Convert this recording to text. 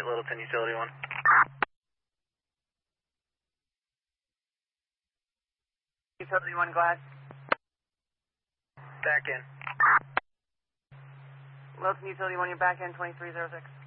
Littleton Utility 1. Utility 1, go ahead. Back in. Littleton Utility 1, you're back in 2306.